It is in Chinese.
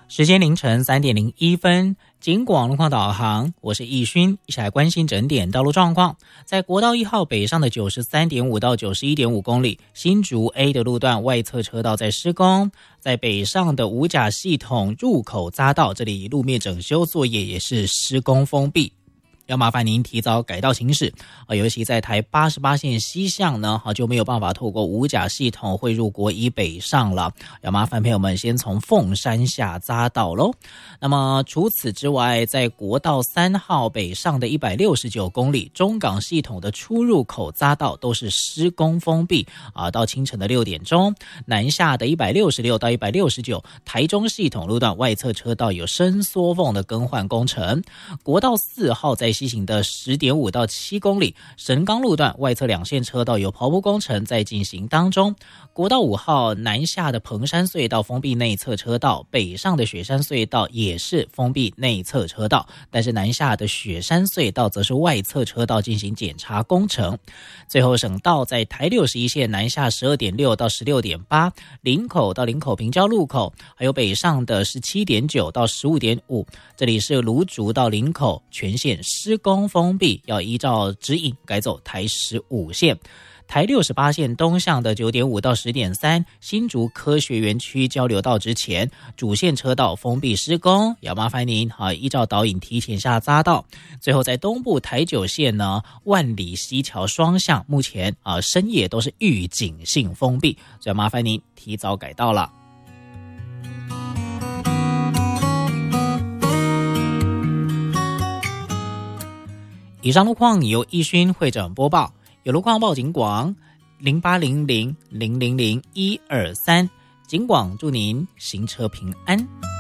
时间凌晨3:01，警广路况导航，我是易勋，一起来关心整点道路状况。在国道1号北上的93.5到91.5公里，新竹 A 的路段外侧车道在施工，在北上的五甲系统入口匝道，这里路面整修作业也是施工封闭。要麻烦您提早改道行驶尤其在台88线西向呢就没有办法透过五甲系统汇入国一北上了，要麻烦朋友们先从凤山下匝道咯。那么除此之外，在国道3号北上的169公里，中港系统的出入口匝道都是施工封闭到清晨的6点钟。南下的166到169台中系统路段外侧车道有伸缩缝的更换工程。国道4号在西行的10.5到7公里，神冈路段外侧2线车道有刨铺工程在进行当中。国道5号南下的彭山隧道封闭内侧车道，北上的雪山隧道也是封闭内侧车道，但是南下的雪山隧道则是外侧车道进行检查工程。最后省道在台61线南下12.6到16.8，林口到林口平交路口，还有北上的17.9到15.5，这里是芦竹到林口全线施工封闭，要依照指引改走台15线。台68线东向的9.5到10.3，新竹科学园区交流道之前主线车道封闭施工，要麻烦您依照导引提前下匝道。最后在东部台9线呢，万里溪桥双向目前深夜都是预警性封闭，所以麻烦您提早改道了。以上路况由易勋会诊播报，有路况报警广0800000123，警广祝您行车平安。